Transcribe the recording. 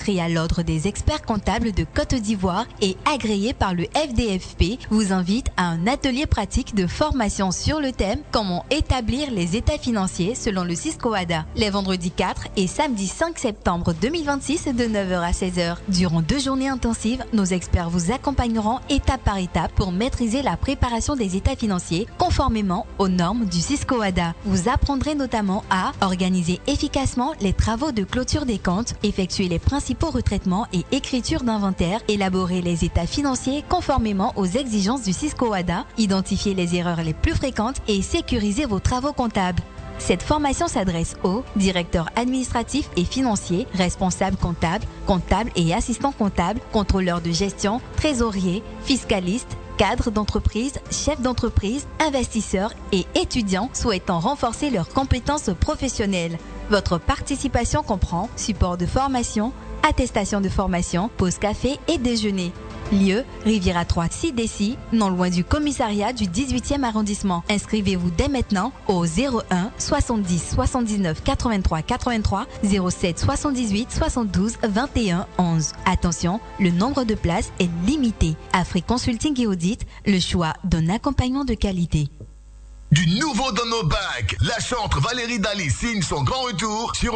inscrit à l'ordre des experts comptables de Côte d'Ivoire et agréé par le FDFP, vous invite à un atelier pratique de formation sur le thème Comment établir les états financiers selon le Cisco-ADA, les vendredis 4 et samedi 5 septembre 2026 de 9h à 16h. Durant 2 journées intensives, nos experts vous accompagneront étape par étape pour maîtriser la préparation des états financiers conformément aux normes du Cisco-ADA. Vous apprendrez notamment à organiser efficacement les travaux de clôture des comptes, effectuer les principaux retraitements et écriture d'inventaire, élaborer les états financiers conformément aux exigences du Cisco-ADA, identifier les erreurs les plus fréquentes et sécuriser vos travaux comptables. Cette formation s'adresse aux directeurs administratifs et financiers, responsables comptables, comptables et assistants comptables, contrôleurs de gestion, trésoriers, fiscalistes, cadres d'entreprise, chefs d'entreprise, investisseurs et étudiants souhaitant renforcer leurs compétences professionnelles. Votre participation comprend support de formation, attestation de formation, pause café et déjeuner. Lieu, Riviera 3 CDC, non loin du commissariat du 18e arrondissement. Inscrivez-vous dès maintenant au 01 70 79 83 83 07 78 72 21 11. Attention, le nombre de places est limité. Afrique Consulting et Audit, le choix d'un accompagnement de qualité. Du nouveau dans nos bacs, la chantre Valérie Dali signe son grand retour sur